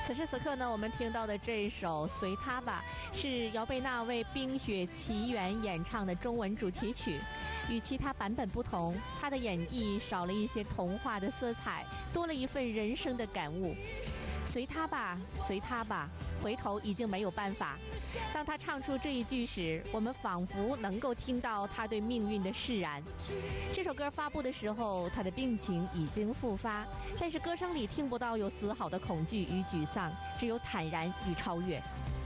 此时此刻呢，我们听到的这一首《随他吧》是姚贝娜为《冰雪奇缘》演唱的中文主题曲。与其他版本不同，她的演绎少了一些童话的色彩，多了一份人生的感悟。随他吧，随他吧，回头已经没有办法。当他唱出这一句时，我们仿佛能够听到他对命运的释然。这首歌发布的时候，他的病情已经复发，但是歌声里听不到有丝毫的恐惧与沮丧，只有坦然与超越。